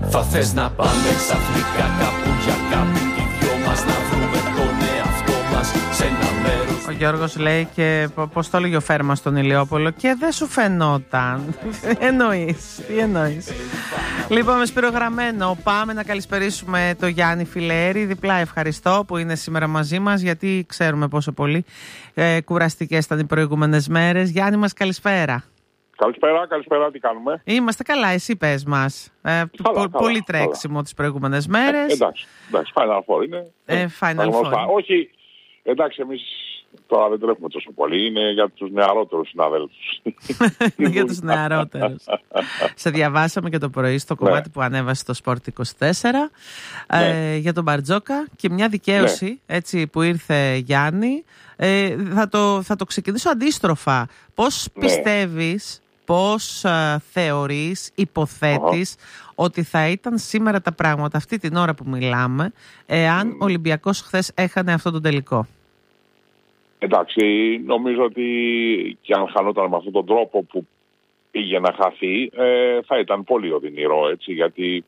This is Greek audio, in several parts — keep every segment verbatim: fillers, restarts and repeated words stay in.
Θα θες να πάμε ξαφνικά κάπου για κάποιον και οι δυο μας να βρούμε τον εαυτό μας σε ένα μέρος. Ο Γιώργος λέει και πώς το έλεγε ο Φέρμα στον Ηλιόπολο και δεν σου φαινόταν. Τι εννοείς, τι εννοείς. Λοιπόν, με σπυρογραμμένο πάμε να καλησπερίσουμε το Γιάννη Φιλέρη. Διπλά ευχαριστώ που είναι σήμερα μαζί μας, γιατί ξέρουμε πόσο πολύ ε, κουραστικές ήταν οι προηγούμενες μέρες. Γιάννη μας, καλησπέρα. Καλησπέρα, καλησπέρα, τι κάνουμε? Είμαστε καλά, εσύ πες μας. Ε, καλά, πο- καλά, πολύ τρέξιμο καλά τις προηγούμενες μέρες. Ε, εντάξει, εντάξει, Final Four είναι. Ε, Final Four. Όχι, εντάξει, εμείς τώρα δεν τρέχουμε τόσο πολύ, είναι για τους νεαρότερους συναδέλφους. Για τους νεαρότερους. Σε διαβάσαμε και το πρωί στο κομμάτι ναι. που ανέβασε το Sport είκοσι τέσσερα ναι. ε, για τον Μπαρτζόκα και μια δικαίωση ναι. έτσι, που ήρθε, Γιάννη. Ε, θα, το, θα το ξεκινήσω αντίστροφα. Πώς ναι. πιστεύεις, πώς α, θεωρείς, υποθέτεις uh-huh. ότι θα ήταν σήμερα τα πράγματα αυτή την ώρα που μιλάμε, εάν ο Ολυμπιακός χθες έχανε αυτό το τελικό? Εντάξει, νομίζω ότι και αν χανόταν με αυτόν τον τρόπο που πήγε να χαθεί, ε, θα ήταν πολύ οδυνηρό, έτσι, γιατί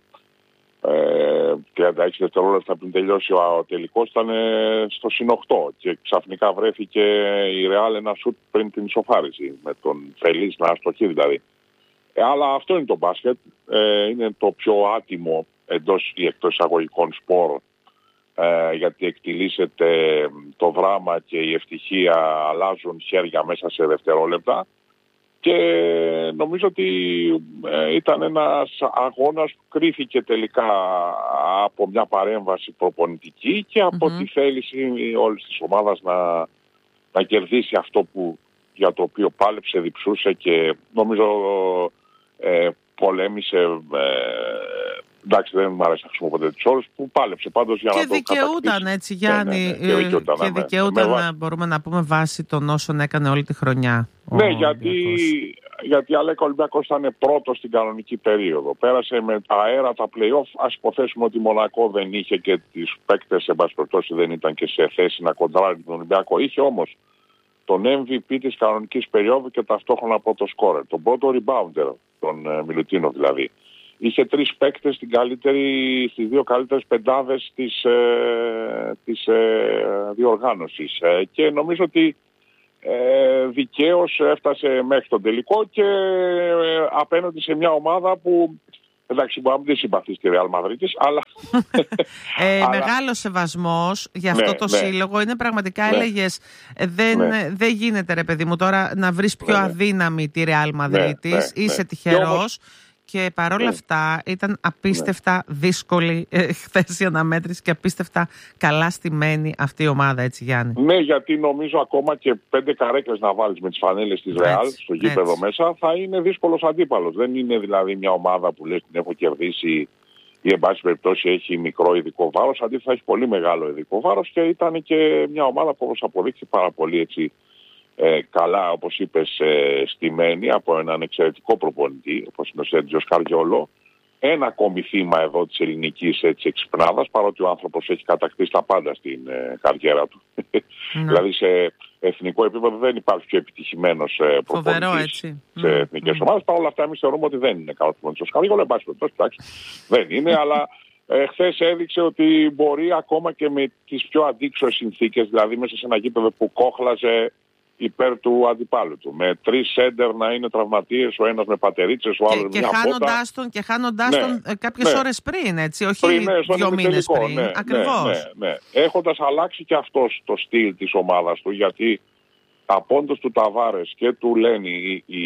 ε, τριάντα έξι δευτερόλεπτα πριν τελειώσει ο τελικός ήταν ε, στο συν οκτώ και ξαφνικά βρέθηκε η Ρεάλ ένα σουτ πριν την ισοφάριση, με τον Φελής να αστοχεί δηλαδή. Ε, αλλά αυτό είναι το μπάσκετ, ε, είναι το πιο άτιμο εντός ή εκτός εισαγωγικών σπορ, Ε, γιατί εκτιλήσεται το δράμα και η ευτυχία αλλάζουν χέρια μέσα σε δευτερόλεπτα και νομίζω ότι ε, ήταν ένας αγώνας που κρίθηκε τελικά από μια παρέμβαση προπονητική και από mm-hmm. τη θέληση όλης της ομάδας να, να κερδίσει αυτό που, για το οποίο πάλεψε, διψούσε και νομίζω ε, πολέμησε. Ε, Εντάξει, δεν μου αρέσει να χρησιμοποιώ ποτέ τις όρους, που πάλεψε πάντως για και να το κατακτήσει. Και δικαιούταν, έτσι, Γιάννη, ναι, ναι, ναι. Και δικαιούταν, και δικαιούταν ναι. να μπορούμε να πούμε βάση των όσων έκανε όλη τη χρονιά. Ναι, γιατί, γιατί Αλέκα Ολυμπιακός ήταν πρώτος στην κανονική περίοδο. Πέρασε με αέρα τα play-off. Ας υποθέσουμε ότι η Μονακό δεν είχε και τις παίκτες, σε πάση περιπτώσει δεν ήταν και σε θέση να κοντράρει τον Ολυμπιακό. Είχε όμως τον εμ βι πι της κανονικής περίοδου και ταυτόχρονα πρώτο σκόρερ. Τον πρώτο rebounder, τον ε, Μιλουτίνο δηλαδή. Είχε τρεις παίκτες στην καλύτερη, στις δύο καλύτερες πεντάδες της, ε, της ε, διοργάνωσης. Ε, και νομίζω ότι ε, δικαίως έφτασε μέχρι τον τελικό και ε, απέναντι σε μια ομάδα που, εντάξει, μπορεί να μην συμπαθεί στη Ρεάλ Μαδρίτης, αλλά... ε, αλλά... Μεγάλο σεβασμός για αυτό ναι, το ναι. σύλλογο. Είναι πραγματικά, ναι. έλεγες, δεν, ναι. δεν γίνεται, ρε παιδί μου, τώρα να βρεις πιο ναι. αδύναμη τη Ρεάλ Μαδρίτης. Ναι, ναι, είσαι ναι. τυχερός. Και παρόλα ναι. αυτά ήταν απίστευτα ναι. δύσκολη ε, χθες η αναμέτρηση και απίστευτα καλά στημένη αυτή η ομάδα, έτσι, Γιάννη. Ναι, γιατί νομίζω ακόμα και πέντε καρέκλες να βάλεις με τις φανέλες της Ρεάλ στο γήπεδο μέσα θα είναι δύσκολος αντίπαλος. Δεν είναι δηλαδή μια ομάδα που λες την έχω κερδίσει ή εν πάση περιπτώσει έχει μικρό ειδικό βάρος. Αντίθετα έχει πολύ μεγάλο ειδικό βάρος και ήταν και μια ομάδα που όπως αποδείξει πάρα πολύ έτσι. Ε, καλά, όπως είπες, ε, στημένη από έναν εξαιρετικό προπονητή, όπως είναι ο Σέρτζιος Καριόλο. Ένα ακόμη θύμα εδώ της ελληνικής έτσι, εξυπνάδας, παρότι ο άνθρωπος έχει κατακτήσει τα πάντα στην ε, καριέρα του. Mm. δηλαδή σε εθνικό επίπεδο δεν υπάρχει πιο επιτυχημένος ε, προπονητής σε mm. εθνικές mm. ομάδες. Παρ' όλα αυτά εμείς θεωρούμε ότι δεν είναι καλός προπονητής ο Καριόλο, εν πάση περιπτώσει, δεν είναι, αλλά ε, χθες έδειξε ότι μπορεί ακόμα και με τις πιο αντίξωες συνθήκες, δηλαδή μέσα σε ένα γήπεδο που κόχλαζε υπέρ του αντιπάλου του. Με τρεις σέντερ να είναι τραυματίες, ο ένας με πατερίτσες, ο άλλος με μια χάνοντάς τον, και χάνοντάς ναι, τον ε, κάποιες ναι. ώρες πριν, έτσι, όχι πριν, ναι, δύο μήνες πριν. Ναι, ακριβώς. Ναι, ναι, ναι. Έχοντας αλλάξει και αυτός το στυλ της ομάδας του, γιατί απόντος του Ταβάρες και του Λένι η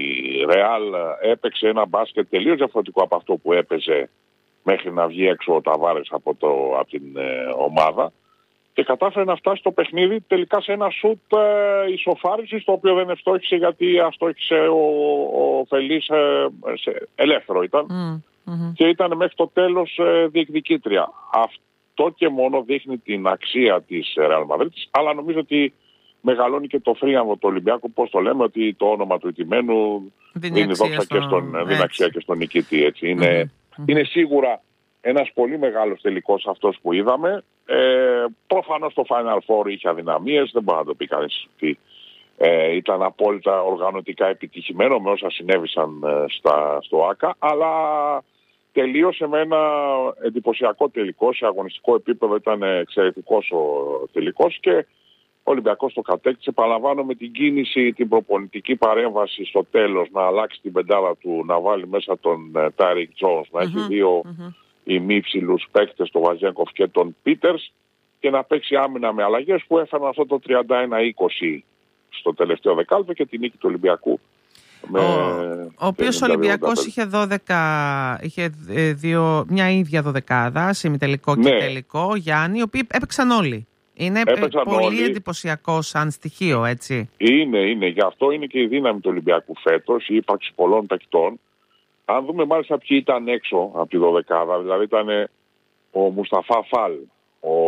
Ρεάλ έπαιξε ένα μπάσκετ τελείως διαφορετικό από αυτό που έπαιζε μέχρι να βγει έξω ο Ταβάρες από, το, από την ε, ομάδα. Και κατάφερε να φτάσει το παιχνίδι τελικά σε ένα σουτ ε, ισοφάρισης, το οποίο δεν ευστόχησε γιατί αστόχησε ο, ο Φελής ε, σε, ελεύθερο ήταν mm, mm-hmm. και ήταν μέχρι το τέλος ε, διεκδικήτρια. Αυτό και μόνο δείχνει την αξία της Ρεάλ Μαδρίτης, αλλά νομίζω ότι μεγαλώνει και το θρίαμβο του Ολυμπιακού, πώς το λέμε, ότι το όνομα του ηττημένου δίνει δόξα στο... και στον, δίνει αξία και στον νικητή. Έτσι. Είναι, mm-hmm. είναι σίγουρα ένας πολύ μεγάλος τελικός αυτός που είδαμε. Ε, προφανώς το Final Four είχε αδυναμίες, δεν μπορεί να το πει κανείς ότι ε, ήταν απόλυτα οργανωτικά επιτυχημένο με όσα συνέβησαν ε, στα, στο ΆΚΑ, αλλά τελείωσε με ένα εντυπωσιακό τελικό. Σε αγωνιστικό επίπεδο ήταν εξαιρετικός ο τελικός και ο Ολυμπιακός το κατέκτησε. Παραλαμβάνω με την κίνηση, την προπονητική παρέμβαση στο τέλος, να αλλάξει την πεντάδα του, να βάλει μέσα τον Τάιρικ Τζόνς, να mm-hmm. έχει δύο mm-hmm. ημίψηλους παίκτες, τον Βαζένκοφ και τον Πίτερς, και να παίξει άμυνα με αλλαγές που έφεραν αυτό το τριάντα ένα είκοσι στο τελευταίο δεκάλεπτο και την νίκη του Ολυμπιακού. Με ο ο οποίος Ολυμπιακός είχε, δώδεκα, είχε δύο, μια ίδια δωδεκάδα, ημιτελικό και ναι. τελικό, Γιάννη, οι οποίοι έπαιξαν όλοι. Είναι έπαιξαν πολύ όλοι. Εντυπωσιακό σαν στοιχείο, έτσι. Είναι, είναι. Γι' αυτό είναι και η δύναμη του Ολυμπιακού φέτος, η ύπαρξη πολλών παικτών. Αν δούμε μάλιστα ποιοι ήταν έξω από τη δωδεκάδα, δηλαδή ήταν ο Μουσταφά Φάλ, ο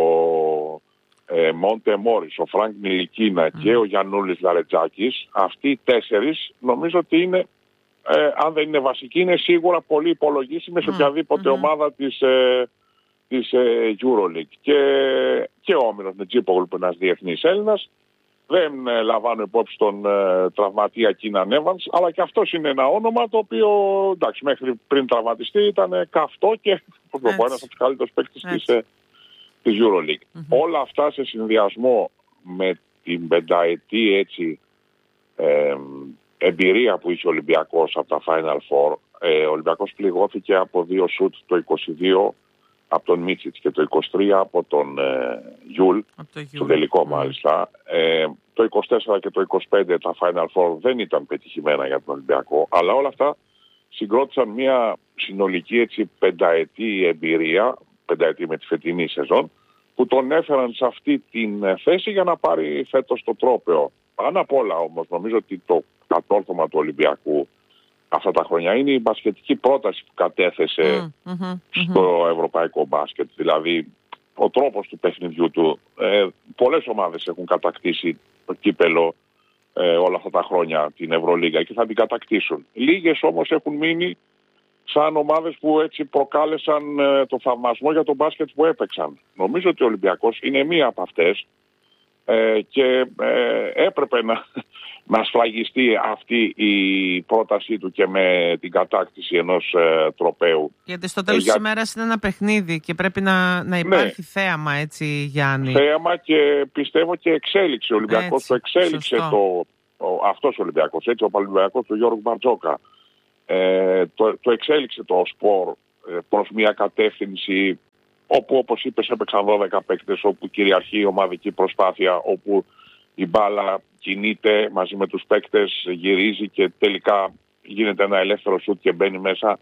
ε, Μόντε Μόρις, ο Φρανκ Νιλικίνα mm. και ο Γιαννούλης Λαρετζάκης. Αυτοί οι τέσσερις νομίζω ότι είναι, ε, αν δεν είναι βασικοί, είναι σίγουρα πολύ υπολογίσιμοι mm. σε οποιαδήποτε mm-hmm. ομάδα της, ε, της ε, EuroLeague. Και, και ο Όμηρος Νετζίπογλου, που είναι ένας διεθνής Έλληνας. Δεν ε, λαμβάνω υπόψη τον ε, τραυματία Κίναν Εύανς, αλλά και αυτός είναι ένα όνομα το οποίο, εντάξει, μέχρι πριν τραυματιστεί ήταν ε, καυτό και ένας από τους καλύτερους παίκτες της, ε, της EuroLeague. Mm-hmm. Όλα αυτά σε συνδυασμό με την πενταετή έτσι ε, εμπειρία που είχε ο Ολυμπιακός από τα Final Four. Ε, ο Ολυμπιακός πληγώθηκε από δύο σουτ, το είκοσι δύο από τον Μίτσιτς και το είκοσι τρία από τον ε, Γιούλ, στο τελικό μάλιστα. Ε, το είκοσι τέσσερα και το είκοσι πέντε τα Final Four δεν ήταν πετυχημένα για τον Ολυμπιακό, αλλά όλα αυτά συγκρότησαν μια συνολική έτσι πενταετή εμπειρία, πενταετή με τη φετινή σεζόν, που τον έφεραν σε αυτή την θέση για να πάρει φέτος το τρόπαιο. Πάνω απ' όλα όμως νομίζω ότι το κατόρθωμα του Ολυμπιακού αυτά τα χρόνια είναι η μπασκετική πρόταση που κατέθεσε mm, mm-hmm, στο mm-hmm. ευρωπαϊκό μπάσκετ. Δηλαδή ο τρόπος του παιχνιδιού του. Ε, πολλές ομάδες έχουν κατακτήσει το κύπελο ε, όλα αυτά τα χρόνια, την Ευρωλίγα, και θα την κατακτήσουν. Λίγες όμως έχουν μείνει σαν ομάδες που έτσι προκάλεσαν ε, το θαυμασμό για τον μπάσκετ που έπαιξαν. Νομίζω ότι ο Ολυμπιακός είναι μία από αυτές ε, και ε, έπρεπε να, να σφραγιστεί αυτή η πρότασή του και με την κατάκτηση ενός ε, τροπαίου. Γιατί στο τέλος ε, για... της ημέρας είναι ένα παιχνίδι και πρέπει να, να υπάρχει ναι. θέαμα, έτσι, Γιάννη. Θέαμα και πιστεύω και εξέλιξη. Ο Ολυμπιακός έτσι, το εξέλιξε το, ο, αυτός ο Ολυμπιακός, έτσι, ο Ολυμπιακός του Γιώργου Μπαρτζόκα. Ε, το, το εξέλιξε το σπορ ε, προς μια κατεύθυνση όπου, όπως είπες, έπαιξαν δώδεκα παίκτες, όπου κυριαρχεί η ομαδική προσπάθεια, όπου η μπάλα κινείται μαζί με τους παίκτες, γυρίζει και τελικά γίνεται ένα ελεύθερο σουτ και μπαίνει μέσα.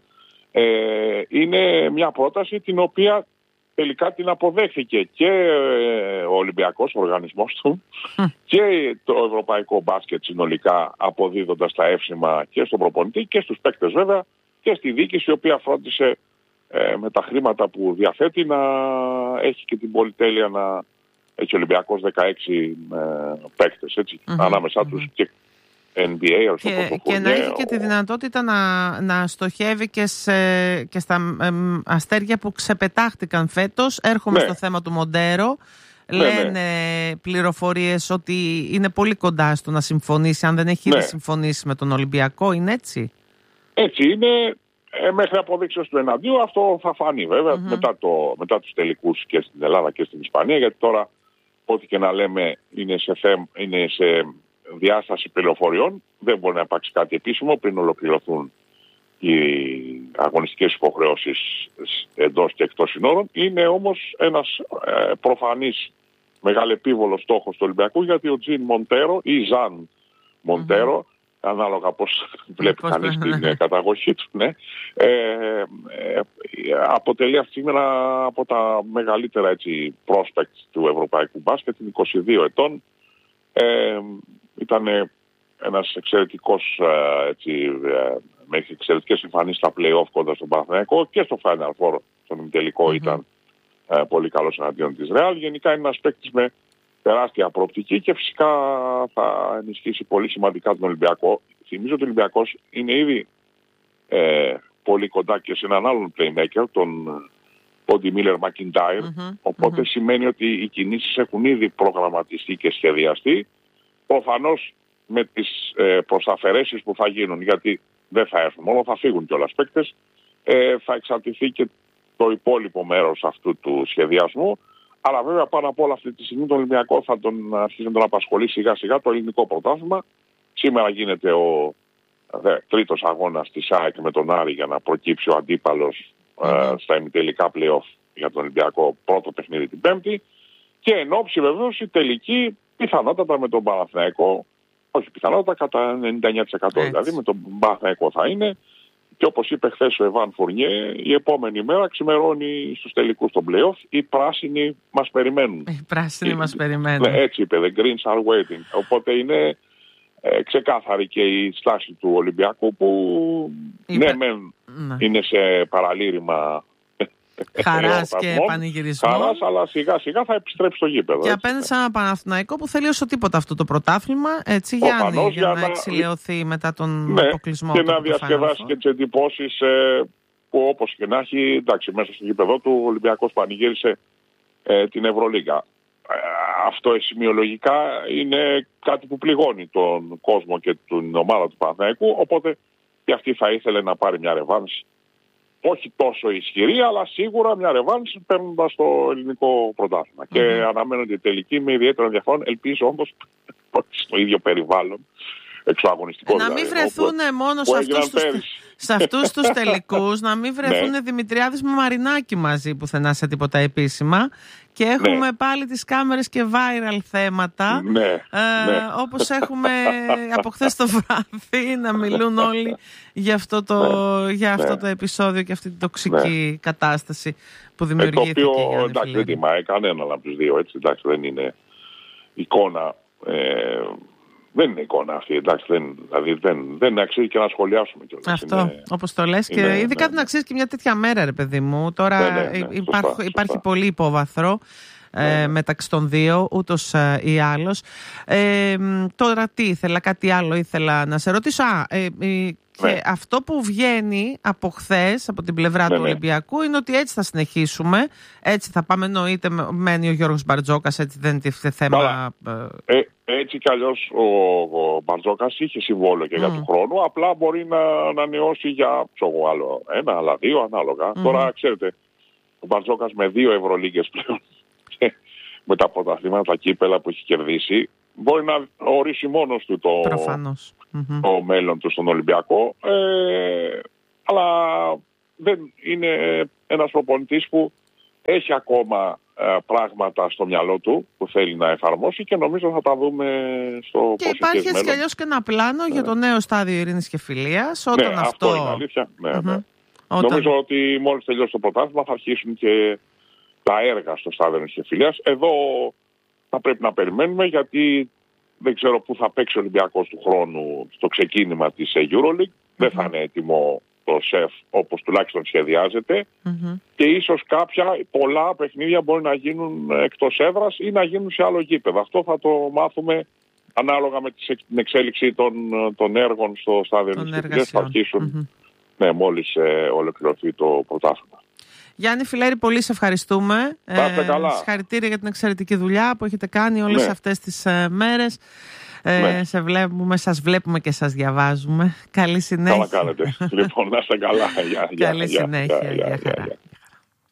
Ε, είναι μια πρόταση την οποία τελικά την αποδέχθηκε και ο Ολυμπιακός, ο οργανισμός του, mm. και το ευρωπαϊκό μπάσκετ συνολικά, αποδίδοντας τα εύσημα και στον προπονητή και στους παίκτες βέβαια και στη διοίκηση, η οποία φρόντισε ε, με τα χρήματα που διαθέτει να έχει και την πολυτέλεια να έχει ο Ολυμπιακός δεκαέξι ε, παίκτες, έτσι, mm-hmm. ανάμεσά τους mm-hmm. και N B A, και, και να έχει και τη δυνατότητα να, να στοχεύει και, σε, και στα ε, αστέρια που ξεπετάχτηκαν φέτος. Έρχομαι ναι. στο θέμα του Μοντέρο. Ναι, Λένε ναι. πληροφορίες ότι είναι πολύ κοντά στο να συμφωνήσει, αν δεν έχει ναι. ήδη συμφωνήσει με τον Ολυμπιακό. Είναι έτσι? Έτσι είναι. Ε, μέχρι αποδείξεως του εναντίου αυτό θα φανεί βέβαια mm-hmm. μετά, το, μετά τους τελικούς και στην Ελλάδα και στην Ισπανία, γιατί τώρα ό,τι και να λέμε είναι σε, θέμ, είναι σε διάσταση πληροφοριών. Δεν μπορεί να υπάρξει κάτι επίσημο πριν ολοκληρωθούν οι αγωνιστικές υποχρεώσεις εντός και εκτός συνόρων. Είναι όμως ένας ε, προφανής μεγαλεπίβολος στόχος του Ολυμπιακού, γιατί ο Τζιν Μοντέρο ή Ζαν Μοντέρο, mm-hmm. ανάλογα πώς βλέπει κανείς την καταγωγή του, ναι, ε, ε, αποτελεί αυτή τη στιγμή ένα από τα μεγαλύτερα έτσι, prospects του ευρωπαϊκού μπάσκετ. Είναι είκοσι δύο ετών. Ε, ήταν ένας εξαιρετικός έτσι, με εξαιρετικές εμφανίσεις στα play-off κοντά στον Παναθηναϊκό και στο Final Four, στον ημιτελικό mm-hmm. ήταν ε, πολύ καλός εναντίον της Real. Γενικά είναι ένας παίκτης με τεράστια προοπτική και φυσικά θα ενισχύσει πολύ σημαντικά τον Ολυμπιακό. Θυμίζω ότι ο Ολυμπιακός είναι ήδη ε, πολύ κοντά και σε έναν άλλον playmaker, τον Πόντι Μίλερ Μακιντάιρ, οπότε mm-hmm. σημαίνει ότι οι κινήσεις έχουν ήδη προγραμματιστεί και σχεδιαστεί. Προφανώς με τις ε, προσαφαιρέσεις που θα γίνουν, γιατί δεν θα έρθουν μόνο, θα φύγουν κιόλας παίκτες, ε, θα εξαρτηθεί και το υπόλοιπο μέρος αυτού του σχεδιασμού. Αλλά βέβαια πάνω απ' όλα αυτή τη στιγμή τον Ολυμπιακό θα τον αρχίσει να τον απασχολεί σιγά σιγά το ελληνικό πρωτάθλημα. Σήμερα γίνεται ο δε, τρίτος αγώνας της ΑΕΚ με τον Άρη για να προκύψει ο αντίπαλος mm-hmm. ε, στα ημιτελικά play-off για τον Ολυμπιακό, πρώτο παιχνίδι την Πέμπτη. Και εν όψη βεβαίως η τελική πιθανότατα με τον Παναθηναϊκό, όχι πιθανότατα κατά ενενήντα εννέα τοις εκατό δηλαδή με τον Παναθηναϊκό θα είναι. Και όπως είπε χθες ο Εβάν Φουρνιέ, η επόμενη μέρα ξημερώνει στους τελικούς των play-off. Οι πράσινοι μας περιμένουν. Οι πράσινοι μας περιμένουν. Ναι, έτσι είπε, the greens are waiting. Οπότε είναι ε, ξεκάθαρη και η στάση του Ολυμπιακού που είπε... ναι, μεν, ναι, είναι σε παραλήρημα χαράς και πανηγυρισμό. Χαράς, αλλά σιγά σιγά θα επιστρέψει στο γήπεδο. Και απέναντι σε ένα Παναθηναϊκό που θέλει όσο τίποτα αυτό το πρωτάθλημα, έτσι, Γιάννη, για, για να, να εξηλαιωθεί μετά τον ναι, αποκλεισμό. Και να διασκεδάσει και τις εντυπώσεις ε, που όπως και να έχει, εντάξει, μέσα στο γήπεδο του ο Ολυμπιακός πανηγύρισε ε, την Ευρωλίγκα. Ε, αυτό σημειολογικά είναι κάτι που πληγώνει τον κόσμο και την ομάδα του Παναθηναϊκού, οπότε και αυτή θα ήθελε να πάρει μια ρεβάνση. Όχι τόσο ισχυρή, αλλά σίγουρα μια ρεβάνση παίρνοντας το ελληνικό πρωτάθλημα. Mm-hmm. Και αναμένονται οι τελικοί με ιδιαίτερο ενδιαφέρον. Ελπίζω όμως ότι στο ίδιο περιβάλλον εξωαγωνιστικό. Να μην βρεθούν μόνο σε αυτούς, τους, σε αυτούς τους τελικούς, να μην βρεθούν ναι. Δημητριάδης με Μαρινάκη μαζί πουθενά σε τίποτα επίσημα. Και έχουμε ναι. πάλι τις κάμερες και viral θέματα, ναι. Ε, ναι. όπως έχουμε από χθες το βράδυ να μιλούν όλοι για αυτό το, ναι. για αυτό ναι. το επεισόδιο και αυτή την τοξική ναι. κατάσταση που δημιουργήθηκε. Ε, το οποίο εντάξει, δεν τιμάει κανέναν από τους δύο, έτσι, εντάξει, δεν είναι εικόνα. Ε, Δεν είναι εικόνα αυτή, εντάξει, δεν, δηλαδή δεν, δεν αξίζει και να σχολιάσουμε κιόλας. Αυτό, είναι, όπως το λες, είναι, και ειδικά ναι, δεν αξίζει και μια τέτοια μέρα, ρε παιδί μου. Τώρα ναι, ναι, ναι, υπάρχει, σωστά, υπάρχει σωστά. πολύ υπόβαθρο ναι. ε, μεταξύ των δύο, ούτως ε, ή άλλως. Ε, τώρα τι ήθελα, κάτι άλλο ήθελα να σε ρωτήσω. Α, ε, ε, και ναι. αυτό που βγαίνει από χθες, από την πλευρά ναι, του Ολυμπιακού, ναι. είναι ότι έτσι θα συνεχίσουμε. Έτσι θα πάμε, εννοείται, μένει ο Γιώργος Μπαρτζόκας, έτσι δεν είναι θέμα. Ε, έτσι κι αλλιώς ο, ο Μπαρτζόκας είχε συμβόλαιο και mm. για του χρόνου, απλά μπορεί να ανανεώσει για ψωγό άλλο ένα, άλλα δύο, ανάλογα. Mm. Τώρα, ξέρετε, ο Μπαρτζόκας με δύο Ευρωλίγκες πλέον με τα πρωταθλήματα, τα κύπελα που έχει κερδίσει, μπορεί να ορίσει μόνος του το, το μέλλον του στον Ολυμπιακό. Ε, αλλά δεν είναι ένας προπονητής που έχει ακόμα ε, πράγματα στο μυαλό του που θέλει να εφαρμόσει και νομίζω θα τα δούμε στο προσεχές μέλλον. Και υπάρχει έτσι κι αλλιώς και ένα πλάνο ναι. για το νέο στάδιο ειρήνης και φιλίας. Όταν ναι, αυτό... αυτό είναι αλήθεια. Ναι, mm-hmm. ναι. Όταν... Νομίζω ότι μόλις τελειώσει το πρωτάθλημα θα αρχίσουν και τα έργα στο στάδιο ειρήνης και φιλίας. Εδώ θα πρέπει να περιμένουμε γιατί δεν ξέρω πού θα παίξει ο Ολυμπιακός του χρόνου στο ξεκίνημα της EuroLeague. Mm-hmm. Δεν θα είναι έτοιμο το ΣΕΦ όπως τουλάχιστον σχεδιάζεται mm-hmm. και ίσως κάποια πολλά παιχνίδια μπορεί να γίνουν εκτός έδρας ή να γίνουν σε άλλο γήπεδο. Αυτό θα το μάθουμε ανάλογα με την εξέλιξη των, των έργων στο στάδιο της θα αρχίσουν mm-hmm. ναι, μόλις ε, ολοκληρωθεί το πρωτάθλημα. Γιάννη Φιλέρη, πολύ σε ευχαριστούμε. Πάστε καλά. Συγχαρητήρια για την εξαιρετική δουλειά που έχετε κάνει όλες ναι. αυτές τις ε, μέρες. Ε, ναι. σε βλέπουμε, σας βλέπουμε και σας διαβάζουμε. Καλή συνέχεια. Καλά κάνετε. Λοιπόν, να είστε καλά. Καλή συνέχεια. Για χαρά.